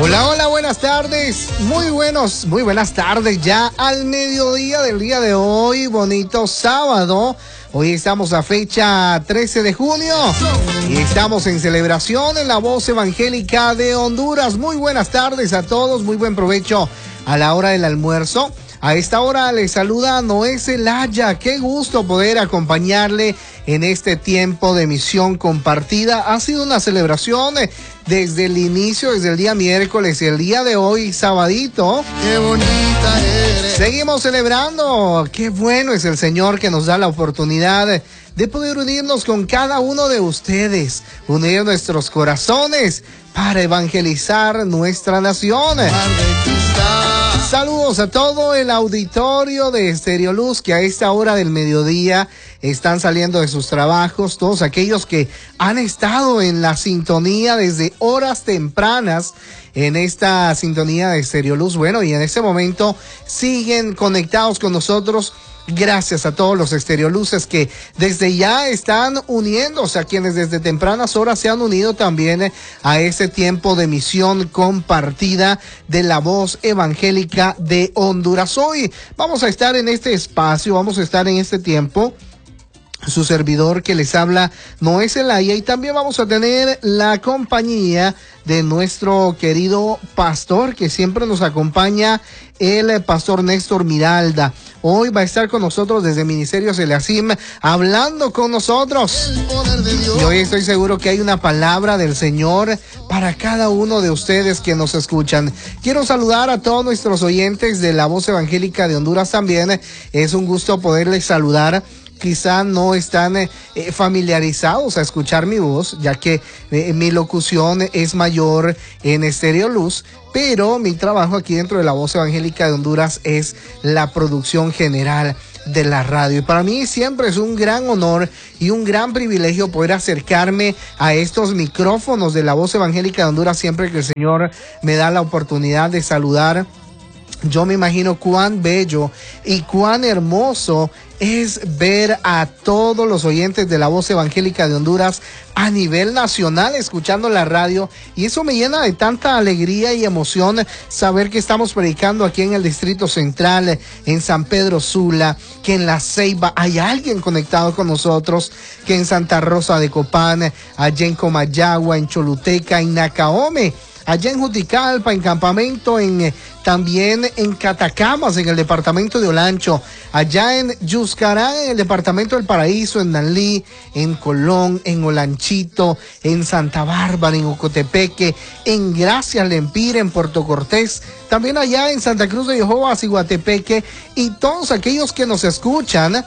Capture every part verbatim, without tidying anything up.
Hola, hola, buenas tardes. Muy buenos, muy buenas tardes ya al mediodía del día de hoy. Bonito sábado. Hoy estamos a fecha trece de junio y estamos en celebración en la Voz Evangélica de Honduras. Muy buenas tardes a todos, muy buen provecho a la hora del almuerzo. A esta hora les saluda Noé Celaya. Qué gusto poder acompañarle en este tiempo de misión compartida. Ha sido una celebración desde el inicio, desde el día miércoles y el día de hoy, sabadito. Qué bonita eres. Seguimos celebrando. Qué bueno es el Señor que nos da la oportunidad de poder unirnos con cada uno de ustedes, unir nuestros corazones para evangelizar nuestra nación. Saludos a todo el auditorio de Estereoluz que a esta hora del mediodía están saliendo de sus trabajos, todos aquellos que han estado en la sintonía desde horas tempranas en esta sintonía de Estereoluz. Bueno, y en este momento siguen conectados con nosotros. Gracias a todos los Estereoluces que desde ya están uniéndose, a quienes desde tempranas horas se han unido también a este tiempo de misión compartida de la Voz Evangélica de Honduras. Hoy vamos a estar en este espacio, vamos a estar en este tiempo. Su servidor que les habla, Noé Celaya, y también vamos a tener la compañía de nuestro querido pastor que siempre nos acompaña, el pastor Néstor Miralda. Hoy va a estar con nosotros desde Ministerios Eliasim, hablando con nosotros. Y hoy estoy seguro que hay una palabra del Señor para cada uno de ustedes que nos escuchan. Quiero saludar a todos nuestros oyentes de la Voz Evangélica de Honduras también. Es un gusto poderles saludar. Quizá no están eh, familiarizados a escuchar mi voz, ya que eh, mi locución es mayor en Estereoluz, pero mi trabajo aquí dentro de la Voz Evangélica de Honduras es la producción general de la radio. Y para mí siempre es un gran honor y un gran privilegio poder acercarme a estos micrófonos de la Voz Evangélica de Honduras siempre que el Señor me da la oportunidad de saludar. Yo me imagino cuán bello y cuán hermoso es ver a todos los oyentes de la Voz Evangélica de Honduras a nivel nacional escuchando la radio, y eso me llena de tanta alegría y emoción saber que estamos predicando aquí en el Distrito Central, en San Pedro Sula, que en La Ceiba hay alguien conectado con nosotros, que en Santa Rosa de Copán, allá en Comayagua, en Choluteca, en Nacaome, allá en Juticalpa, en Campamento, en eh, también en Catacamas, en el departamento de Olancho, allá en Yuscarán, en el departamento del Paraíso, en Nanlí, en Colón, en Olanchito, en Santa Bárbara, en Ocotepeque, en Gracias, Lempira, en Puerto Cortés, también allá en Santa Cruz de Jehová, Ciguatepeque, y todos aquellos que nos escuchan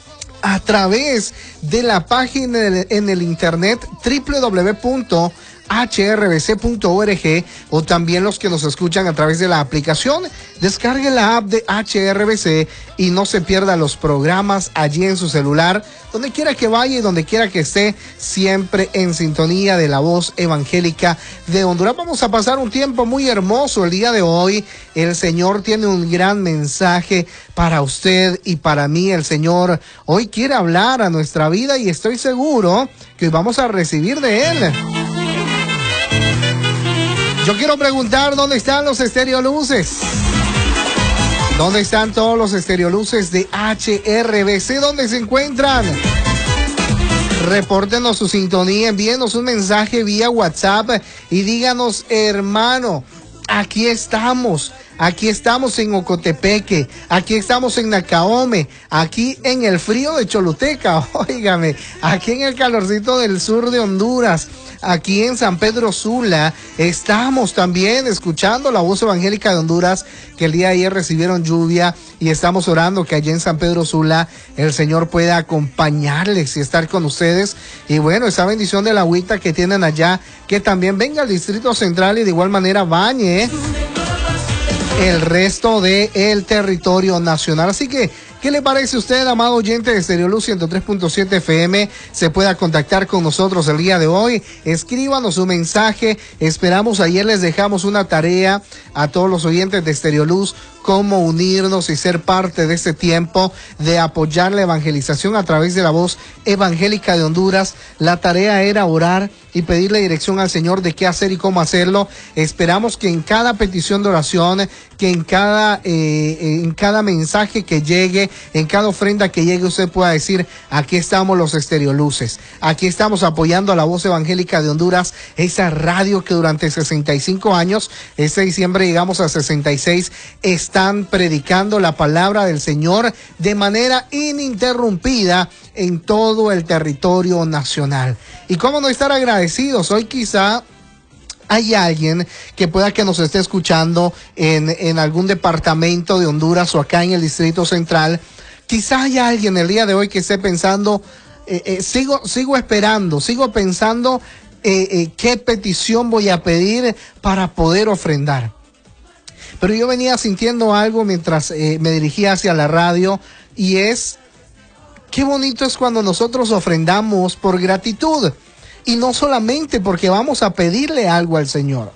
a través de la página en el internet doble u doble u doble u punto h r b c punto org, o también los que nos escuchan a través de la aplicación. Descargue la app de H R B C y no se pierda los programas allí en su celular, donde quiera que vaya y donde quiera que esté, siempre en sintonía de la Voz Evangélica de Honduras. Vamos a pasar un tiempo muy hermoso el día de hoy. El Señor tiene un gran mensaje para usted y para mí. El Señor hoy quiere hablar a nuestra vida y estoy seguro que hoy vamos a recibir de Él. Yo quiero preguntar, ¿dónde están los Estereoluces? ¿Dónde están todos los Estereoluces de H R B C? ¿Dónde se encuentran? Repórtenos su sintonía, envíenos un mensaje vía WhatsApp y díganos, hermano, aquí estamos. Aquí estamos en Ocotepeque, aquí estamos en Nacaome, aquí en el frío de Choluteca, óigame, aquí en el calorcito del sur de Honduras, aquí en San Pedro Sula. Estamos también escuchando la Voz Evangélica de Honduras, que el día de ayer recibieron lluvia, y estamos orando que allá en San Pedro Sula el Señor pueda acompañarles y estar con ustedes. Y bueno, esa bendición de la agüita que tienen allá, que también venga al Distrito Central y de igual manera bañe el resto del territorio nacional. Así que, ¿qué le parece a usted, amado oyente de Estereoluz ciento tres punto siete F M? Se pueda contactar con nosotros el día de hoy. Escríbanos un mensaje. Esperamos, ayer les dejamos una tarea a todos los oyentes de Estereoluz cómo unirnos y ser parte de este tiempo de apoyar la evangelización a través de la Voz Evangélica de Honduras. La tarea era orar y pedirle dirección al Señor de qué hacer y cómo hacerlo. Esperamos que en cada petición de oración, que en cada eh, en cada mensaje que llegue, en cada ofrenda que llegue, usted pueda decir: aquí estamos los Estereoluces, aquí estamos apoyando a la Voz Evangélica de Honduras, esa radio que durante sesenta y cinco años, este diciembre llegamos a sesenta y seis, están predicando la palabra del Señor de manera ininterrumpida en todo el territorio nacional. Y cómo no estar agradecidos. Hoy quizá hay alguien que pueda que nos esté escuchando en, en algún departamento de Honduras o acá en el Distrito Central. Quizá hay alguien el día de hoy que esté pensando, eh, eh, sigo, sigo esperando, sigo pensando eh, eh, qué petición voy a pedir para poder ofrendar. Pero yo venía sintiendo algo mientras eh, me dirigía hacia la radio, y es: qué bonito es cuando nosotros ofrendamos por gratitud y no solamente porque vamos a pedirle algo al Señor.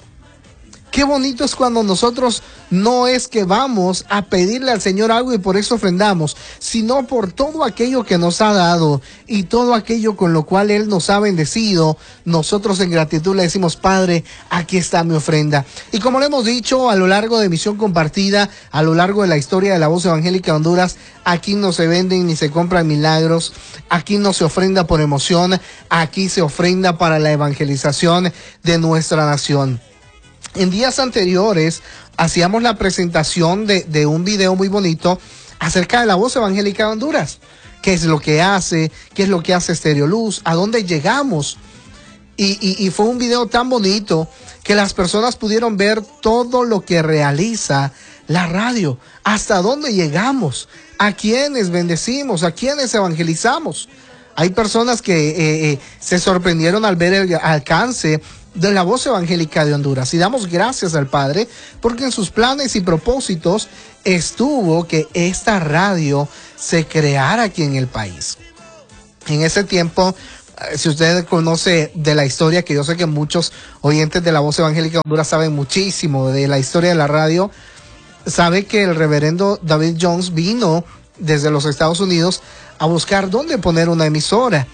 Qué bonito es cuando nosotros no es que vamos a pedirle al Señor algo y por eso ofrendamos, sino por todo aquello que nos ha dado y todo aquello con lo cual Él nos ha bendecido. Nosotros en gratitud le decimos: Padre, aquí está mi ofrenda. Y como le hemos dicho a lo largo de Misión Compartida, a lo largo de la historia de la Voz Evangélica de Honduras, aquí no se venden ni se compran milagros, aquí no se ofrenda por emoción, aquí se ofrenda para la evangelización de nuestra nación. En días anteriores hacíamos la presentación de, de un video muy bonito acerca de la Voz Evangélica de Honduras. ¿Qué es lo que hace? ¿Qué es lo que hace Estereoluz? ¿A dónde llegamos? Y, y, y fue un video tan bonito que las personas pudieron ver todo lo que realiza la radio, hasta dónde llegamos, a quiénes bendecimos, a quiénes evangelizamos. Hay personas que eh, eh, se sorprendieron al ver el alcance de la Voz Evangélica de Honduras, y damos gracias al Padre porque en sus planes y propósitos estuvo que esta radio se creara aquí en el país. En ese tiempo, si usted conoce de la historia, que yo sé que muchos oyentes de la Voz Evangélica de Honduras saben muchísimo de la historia de la radio, sabe que el reverendo David Jones vino desde los Estados Unidos a buscar dónde poner una emisora.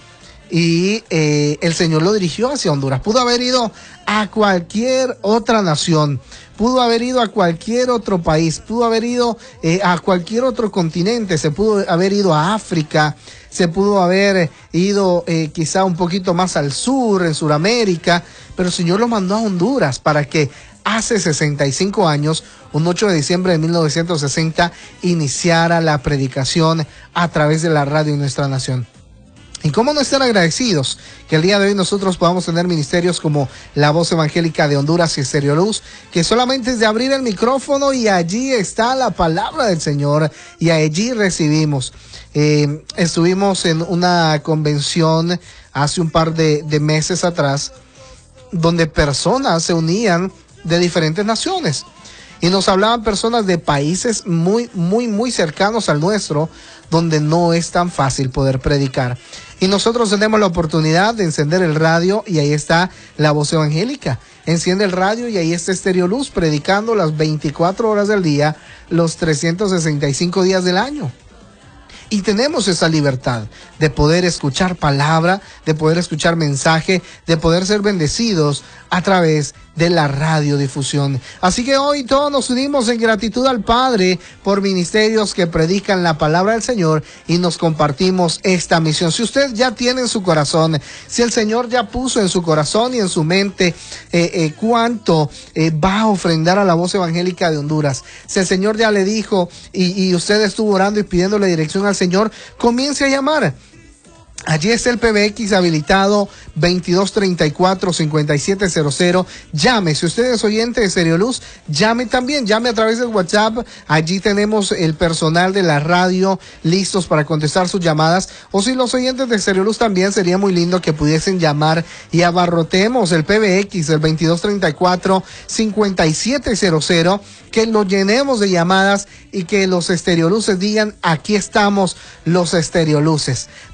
Y eh, el Señor lo dirigió hacia Honduras. Pudo haber ido a cualquier otra nación, pudo haber ido a cualquier otro país, pudo haber ido eh, a cualquier otro continente, se pudo haber ido a África, se pudo haber ido eh, quizá un poquito más al sur, en Sudamérica, pero el Señor lo mandó a Honduras para que hace sesenta y cinco años, un ocho de diciembre de mil novecientos sesenta, iniciara la predicación a través de la radio en nuestra nación. Y cómo no estar agradecidos que el día de hoy nosotros podamos tener ministerios como la Voz Evangélica de Honduras y Estereoluz, que solamente es de abrir el micrófono y allí está la palabra del Señor y allí recibimos. Eh, estuvimos en una convención hace un par de, de meses atrás, donde personas se unían de diferentes naciones y nos hablaban personas de países muy, muy, muy cercanos al nuestro, donde no es tan fácil poder predicar. Y nosotros tenemos la oportunidad de encender el radio y ahí está la Voz Evangélica. Enciende el radio y ahí está Estereoluz predicando las veinticuatro horas del día, los trescientos sesenta y cinco días del año. Y tenemos esa libertad de poder escuchar palabra, de poder escuchar mensaje, de poder ser bendecidos a través de la radiodifusión. Así que hoy todos nos unimos en gratitud al Padre por ministerios que predican la palabra del Señor y nos compartimos esta misión. Si usted ya tiene en su corazón, si el Señor ya puso en su corazón y en su mente eh, eh, cuánto eh, va a ofrendar a la Voz Evangélica de Honduras, si el Señor ya le dijo y, y usted estuvo orando y pidiéndole dirección al Señor, comience a llamar. Allí está el P B X habilitado veintidós treinta y cuatro cincuenta y siete cero cero. Llame, si usted es oyente de Estereoluz, llame también, llame a través del WhatsApp. Allí tenemos el personal de la radio listos para contestar sus llamadas. O si los oyentes de Estereoluz también, sería muy lindo que pudiesen llamar y abarrotemos el P B X, el veintidós treinta y cuatro cincuenta y siete cero cero, que lo llenemos de llamadas y que los Estereoluces digan: aquí estamos los Estereoluces, para que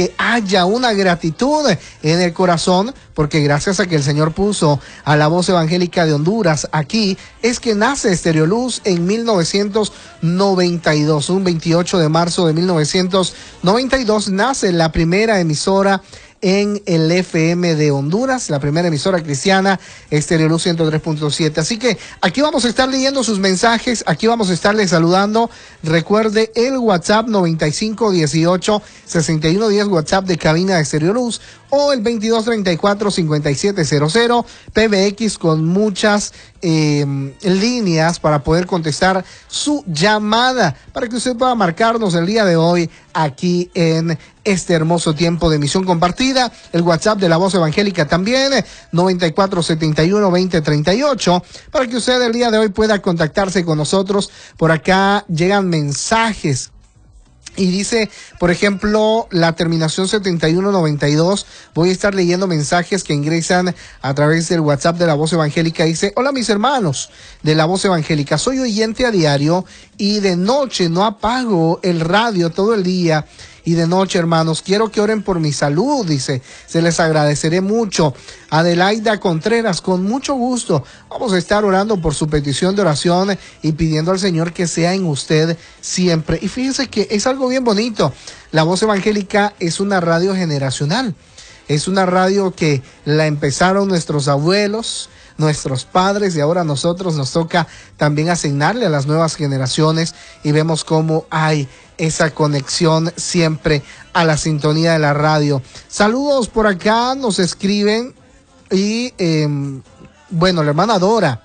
que haya una gratitud en el corazón, porque gracias a que el Señor puso a la Voz Evangélica de Honduras aquí, es que nace Estereoluz en mil novecientos noventa y dos. Un veintiocho de marzo de mil novecientos noventa y dos nace la primera emisora en el F M de Honduras, la primera emisora cristiana, Estereoluz ciento tres punto siete. Así que aquí vamos a estar leyendo sus mensajes, aquí vamos a estarles saludando. Recuerde el WhatsApp noventa y cinco dieciocho sesenta y uno diez, WhatsApp de cabina de Estereoluz, o el veintidós treinta y cuatro cincuenta y siete cero cero, P B X con muchas eh, líneas para poder contestar su llamada, para que usted pueda marcarnos el día de hoy aquí en este hermoso tiempo de misión compartida. El WhatsApp de la Voz Evangélica también, noventa y cuatro setenta y uno veinte treinta y ocho, para que usted el día de hoy pueda contactarse con nosotros. Por acá llegan mensajes. Y dice, por ejemplo, la terminación setenta y uno noventa y dos, voy a estar leyendo mensajes que ingresan a través del WhatsApp de la Voz Evangélica. Dice, hola mis hermanos de la Voz Evangélica, soy oyente a diario y de noche no apago el radio todo el día. Y de noche, hermanos, quiero que oren por mi salud, dice, se les agradeceré mucho. Adelaida Contreras, con mucho gusto, vamos a estar orando por su petición de oración y pidiendo al Señor que sea en usted siempre. Y fíjense que es algo bien bonito, la Voz Evangélica es una radio generacional, es una radio que la empezaron nuestros abuelos, nuestros padres, y ahora a nosotros nos toca también asignarle a las nuevas generaciones, y vemos cómo hay esa conexión siempre a la sintonía de la radio. Saludos por acá, nos escriben, y eh, bueno, la hermana Dora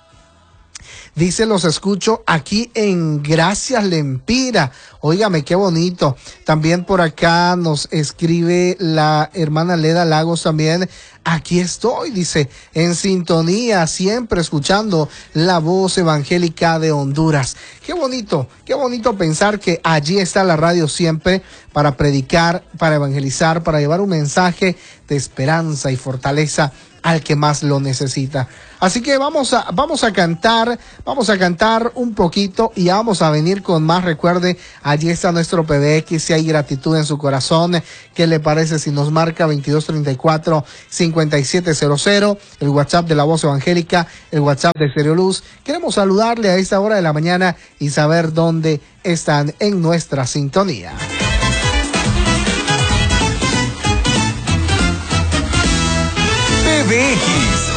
dice, los escucho aquí en Gracias Lempira. Óigame, qué bonito. También por acá nos escribe la hermana Leda Lagos también. Aquí estoy, dice, en sintonía, siempre escuchando la Voz Evangélica de Honduras. Qué bonito, qué bonito pensar que allí está la radio siempre para predicar, para evangelizar, para llevar un mensaje de esperanza y fortaleza al que más lo necesita. Así que vamos a, vamos a cantar, vamos a cantar un poquito y vamos a venir con más. Recuerde, allí está nuestro P B X, si hay gratitud en su corazón, ¿qué le parece si nos marca veintidós treinta y cuatro cincuenta y siete cero cero, el WhatsApp de la Voz Evangélica, el WhatsApp de Estereoluz? Queremos saludarle a esta hora de la mañana y saber dónde están en nuestra sintonía. P B X,